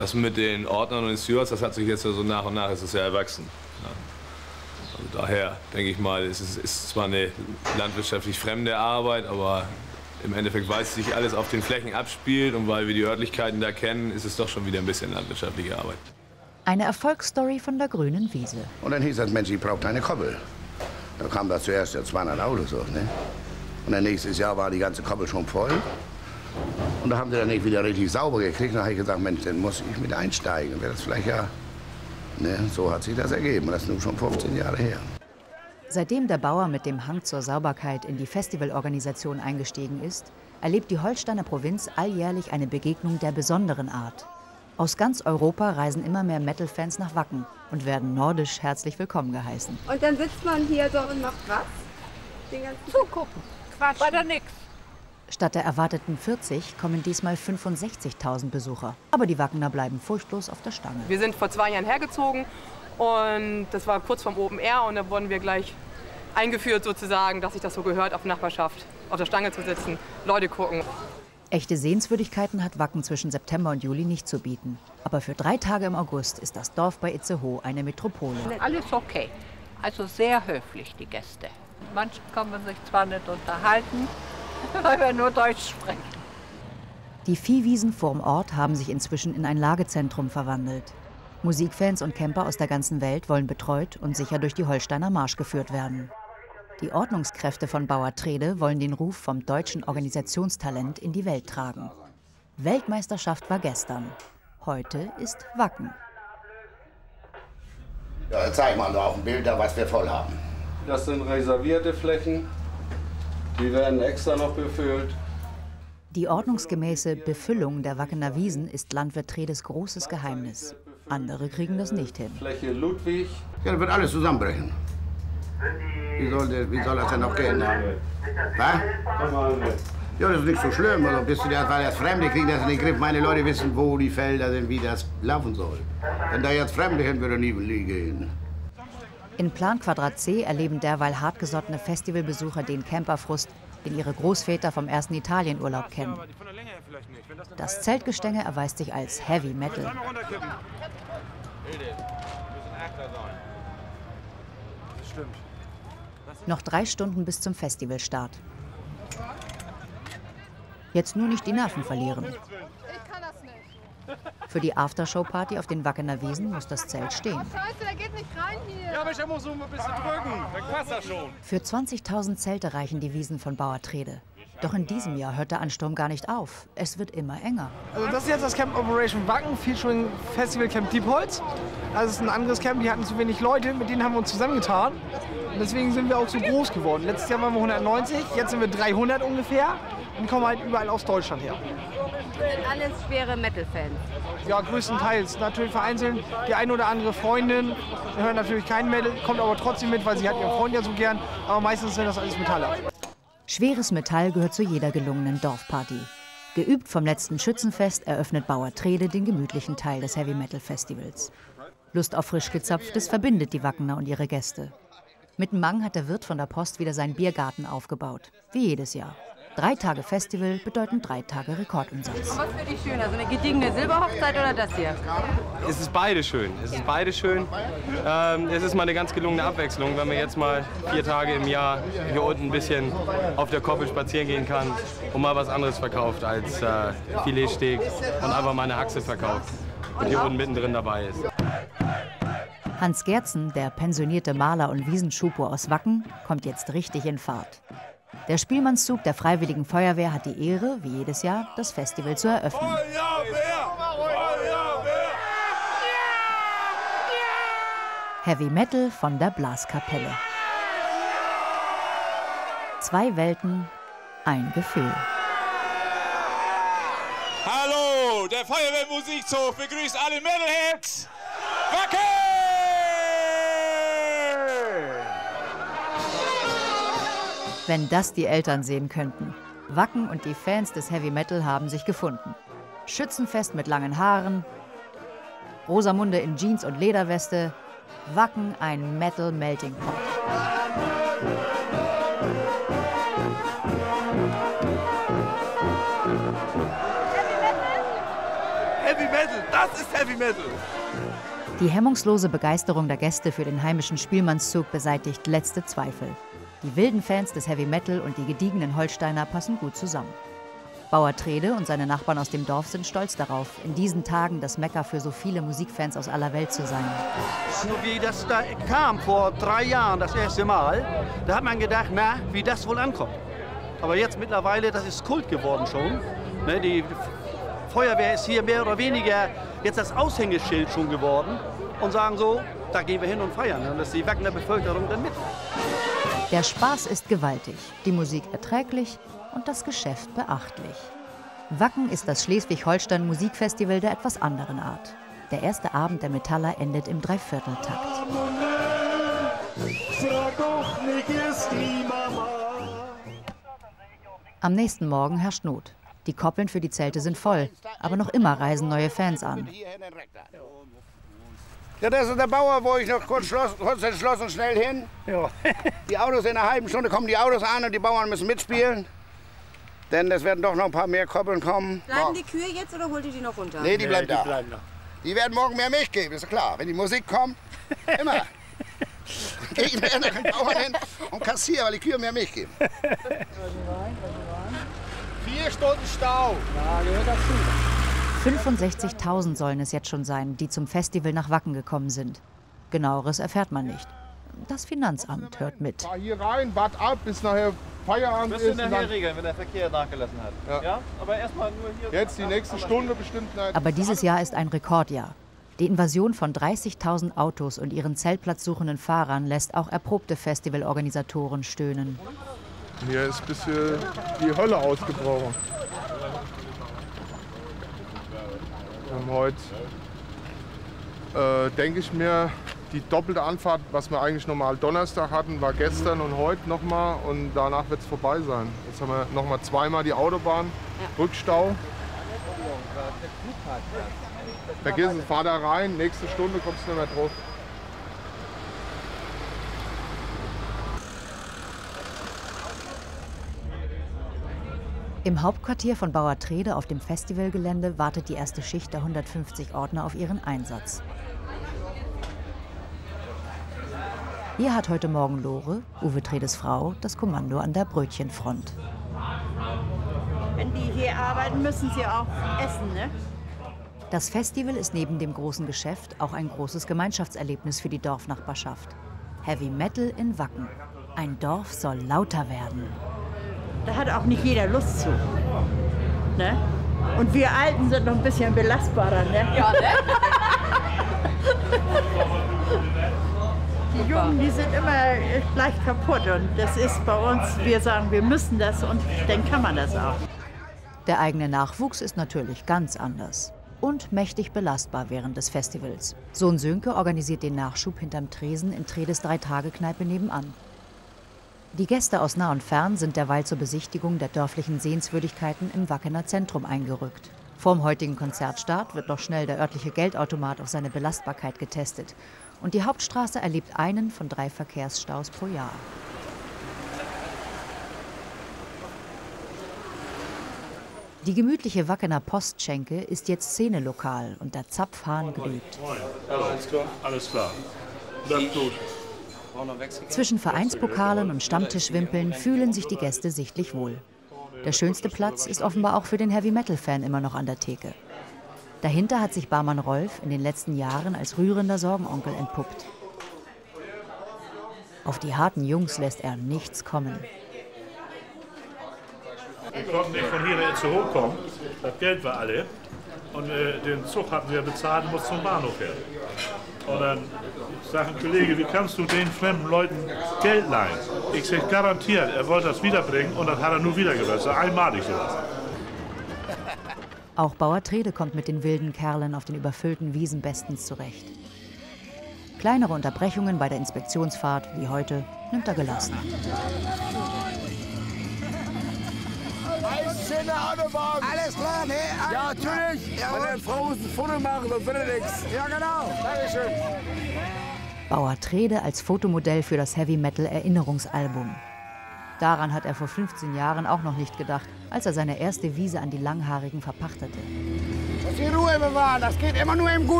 Das mit den Ordnern und den Stewards, das hat sich jetzt ja so nach und nach, ist es ja erwachsen. Ja. Also daher denke ich mal, es ist zwar eine landwirtschaftlich fremde Arbeit, aber im Endeffekt, weil es sich alles auf den Flächen abspielt und weil wir die Örtlichkeiten da kennen, ist es doch schon wieder ein bisschen landwirtschaftliche Arbeit. Eine Erfolgsstory von der grünen Wiese. Und dann hieß das, Mensch, ich brauche eine Koppel. Da kam da zuerst ja 200 Autos auf, ne? Und dann nächstes Jahr war die ganze Koppel schon voll. Und da haben sie dann nicht wieder richtig sauber gekriegt. Und dann habe ich gesagt, Mensch, dann muss ich mit einsteigen. Und wäre das vielleicht ja, ne? So hat sich das ergeben. Und das ist nun schon 15 Jahre her. Seitdem der Bauer mit dem Hang zur Sauberkeit in die Festivalorganisation eingestiegen ist, erlebt die Holsteiner Provinz alljährlich eine Begegnung der besonderen Art. Aus ganz Europa reisen immer mehr Metal-Fans nach Wacken und werden nordisch herzlich willkommen geheißen. Und dann sitzt man hier so und macht was? Den ganzen Zugucken, Quatsch, weiter nix. Statt der erwarteten 40 kommen diesmal 65.000 Besucher. Aber die Wackener bleiben furchtlos auf der Stange. Wir sind vor 2 Jahren hergezogen und das war kurz vorm Open Air und da wurden wir gleich eingeführt sozusagen, dass sich das so gehört, auf Nachbarschaft auf der Stange zu sitzen, Leute gucken. Echte Sehenswürdigkeiten hat Wacken zwischen September und Juli nicht zu bieten. Aber für 3 Tage im August ist das Dorf bei Itzehoe eine Metropole. Alles okay. Also sehr höflich, die Gäste. Manche kann man sich zwar nicht unterhalten, weil wir nur Deutsch sprechen. Die Viehwiesen vorm Ort haben sich inzwischen in ein Lagezentrum verwandelt. Musikfans und Camper aus der ganzen Welt wollen betreut und sicher durch die Holsteiner Marsch geführt werden. Die Ordnungskräfte von Bauer Trede wollen den Ruf vom deutschen Organisationstalent in die Welt tragen. Weltmeisterschaft war gestern. Heute ist Wacken. Ja, zeig mal auf dem Bild da, was wir voll haben. Das sind reservierte Flächen. Die werden extra noch befüllt. Die ordnungsgemäße Befüllung der Wackener Wiesen ist Landwirt Tredes großes Geheimnis. Andere kriegen das nicht hin. Fläche Ludwig. Ja, dann wird alles zusammenbrechen. Wie soll das denn noch gehen? Was? Ja, das ist nicht so schlimm. Also, weil das Fremde kriegen das in den Griff. Meine Leute wissen, wo die Felder sind, wie das laufen soll. Wenn da jetzt Fremde hin, würde nie gehen. In Plan Quadrat C erleben derweil hartgesottene Festivalbesucher den Camperfrust, den ihre Großväter vom ersten Italienurlaub kennen. Das Zeltgestänge erweist sich als Heavy Metal. Noch 3 Stunden bis zum Festivalstart. Jetzt nur nicht die Nerven verlieren. Für die Aftershow-Party auf den Wackener Wiesen muss das Zelt stehen. Scheiße, der geht nicht rein hier. Ja, aber ich muss so ein bisschen drücken. Dann passt das schon. Für 20.000 Zelte reichen die Wiesen von Bauer Trede. Doch in diesem Jahr hört der Ansturm gar nicht auf. Es wird immer enger. Also das ist jetzt das Camp Operation Wacken, Featuring Festival Camp Diepholz. Also es ist ein anderes Camp, die hatten zu wenig Leute, mit denen haben wir uns zusammengetan. Und deswegen sind wir auch so groß geworden. Letztes Jahr waren wir 190, jetzt sind wir 300 ungefähr und kommen halt überall aus Deutschland her. Das sind alles schwere Metal-Fans. Ja, größtenteils. Natürlich vereinzelt die eine oder andere Freundin, die hören natürlich keinen Metal, kommt aber trotzdem mit, weil sie hat ihren Freund ja so gern. Aber meistens sind das alles Metaller. Schweres Metall gehört zu jeder gelungenen Dorfparty. Geübt vom letzten Schützenfest eröffnet Bauer Trede den gemütlichen Teil des Heavy Metal Festivals. Lust auf frisch gezapftes verbindet die Wackener und ihre Gäste. Mit Mang hat der Wirt von der Post wieder seinen Biergarten aufgebaut, wie jedes Jahr. 3 Tage Festival bedeuten 3 Tage Rekordumsatz. Was für dich schöner, so eine gediegene Silberhochzeit oder das hier? Es ist beide schön. Es ist beide schön. Es ist mal eine ganz gelungene Abwechslung, wenn man jetzt mal 4 Tage im Jahr hier unten ein bisschen auf der Koppel spazieren gehen kann und mal was anderes verkauft als Filetsteak und einfach mal eine Haxe verkauft und hier unten mittendrin dabei ist. Hans Gerzen, der pensionierte Maler und Wiesenschupo aus Wacken, kommt jetzt richtig in Fahrt. Der Spielmannszug der Freiwilligen Feuerwehr hat die Ehre, wie jedes Jahr, das Festival zu eröffnen. Heavy Metal von der Blaskapelle. 2 Welten, ein Gefühl. Hallo, der Feuerwehrmusikzug begrüßt alle Metalheads. Wacken! Wenn das die Eltern sehen könnten. Wacken und die Fans des Heavy Metal haben sich gefunden. Schützenfest mit langen Haaren, Rosamunde in Jeans und Lederweste, Wacken ein Metal Melting Pot. Heavy Heavy Metal, das ist Heavy Metal. Die hemmungslose Begeisterung der Gäste für den heimischen Spielmannszug beseitigt letzte Zweifel. Die wilden Fans des Heavy Metal und die gediegenen Holsteiner passen gut zusammen. Bauer Trede und seine Nachbarn aus dem Dorf sind stolz darauf, in diesen Tagen das Mekka für so viele Musikfans aus aller Welt zu sein. So wie das da kam vor 3 Jahren das erste Mal, da hat man gedacht, na, wie das wohl ankommt. Aber jetzt mittlerweile, das ist Kult geworden schon. Ne, die Feuerwehr ist hier mehr oder weniger jetzt das Aushängeschild schon geworden und sagen so, da gehen wir hin und feiern. Und das ist die Wackener Bevölkerung dann mit. Der Spaß ist gewaltig, die Musik erträglich und das Geschäft beachtlich. Wacken ist das Schleswig-Holstein Musikfestival der etwas anderen Art. Der erste Abend der Metaller endet im Dreivierteltakt. Am nächsten Morgen herrscht Not. Die Koppeln für die Zelte sind voll, aber noch immer reisen neue Fans an. Ja, das ist der Bauer, wo ich noch kurz entschlossen schnell hin. Ja. Die Autos in einer halben Stunde kommen die Autos an und die Bauern müssen mitspielen. Denn es werden doch noch ein paar mehr Koppeln kommen. Bleiben die Kühe jetzt oder holt ihr die noch runter? Nee, die bleiben da. Die werden morgen mehr Milch geben, ist klar. Wenn die Musik kommt, immer. Gehe ich nachher nach den Bauern hin und kassiere, weil die Kühe mehr Milch geben. 4 Stunden Stau. Ja, gehört dazu. 65.000 sollen es jetzt schon sein, die zum Festival nach Wacken gekommen sind. Genaueres erfährt man nicht. Das Finanzamt hört mit. Fahr hier rein, wart ab, bis nachher Feierabend ist. Das müssen nachher regeln, wenn der Verkehr nachgelassen hat. Ja? Aber erstmal nur hier. Jetzt die nächste Stunde bestimmt nicht. Aber dieses Jahr ist ein Rekordjahr. Die Invasion von 30.000 Autos und ihren Zeltplatz suchenden Fahrern lässt auch erprobte Festivalorganisatoren stöhnen. Hier ist ein bisschen die Hölle ausgebrochen. Wir haben heute, denke ich mir, die doppelte Anfahrt, was wir eigentlich normal Donnerstag hatten, war gestern und heute nochmal und danach wird es vorbei sein. Jetzt haben wir nochmal zweimal die Autobahn, Rückstau. Vergiss es, fahr da rein, nächste Stunde kommst du nicht mehr drauf. Im Hauptquartier von Bauer Trede auf dem Festivalgelände wartet die erste Schicht der 150 Ordner auf ihren Einsatz. Hier hat heute Morgen Lore, Uwe Tredes Frau, das Kommando an der Brötchenfront. Wenn die hier arbeiten, müssen sie auch essen, ne? Das Festival ist neben dem großen Geschäft auch ein großes Gemeinschaftserlebnis für die Dorfnachbarschaft. Heavy Metal in Wacken. Ein Dorf soll lauter werden. Da hat auch nicht jeder Lust zu. Ne? Und wir Alten sind noch ein bisschen belastbarer. Ne? Ja, ne? Die Jungen, die sind immer gleich kaputt. Und das ist bei uns, wir sagen, wir müssen das und dann kann man das auch. Der eigene Nachwuchs ist natürlich ganz anders. Und mächtig belastbar während des Festivals. Sohn Sönke organisiert den Nachschub hinterm Tresen in Tredes 3-Tage-Kneipe nebenan. Die Gäste aus nah und fern sind derweil zur Besichtigung der dörflichen Sehenswürdigkeiten im Wackener Zentrum eingerückt. Vorm heutigen Konzertstart wird noch schnell der örtliche Geldautomat auf seine Belastbarkeit getestet. Und die Hauptstraße erlebt einen von 3 Verkehrsstaus pro Jahr. Die gemütliche Wackener Postschenke ist jetzt Szenelokal und der Zapfhahn glüht. Alles klar, alles klar. Bleibt gut. Zwischen Vereinspokalen und Stammtischwimpeln fühlen sich die Gäste sichtlich wohl. Der schönste Platz ist offenbar auch für den Heavy-Metal-Fan immer noch an der Theke. Dahinter hat sich Barmann Rolf in den letzten Jahren als rührender Sorgenonkel entpuppt. Auf die harten Jungs lässt er nichts kommen. Wir konnten nicht von hier nach zu hochkommen. Das Geld war alle. Und den Zug hatten wir bezahlt und mussten zum Bahnhof her. Und dann sagt ein Kollege, wie kannst du den fremden Leuten Geld leihen? Ich sage, garantiert, er wollte das wiederbringen und dann hat er nur wiedergebracht. Einmalig sowas. Auch Bauer Trede kommt mit den wilden Kerlen auf den überfüllten Wiesen bestens zurecht. Kleinere Unterbrechungen bei der Inspektionsfahrt, wie heute, nimmt er gelassen. Alles klar, ne? Ja, natürlich. Ja, meine Frau muss ein Foto machen, sonst wird er nichts. Ja, genau. Dankeschön. Bauer Trede als Fotomodell für das Heavy-Metal-Erinnerungsalbum. Daran hat er vor 15 Jahren auch noch nicht gedacht, als er seine erste Wiese an die Langhaarigen verpachtete. Muss die Ruhe bewahren, das geht immer nur im Guten.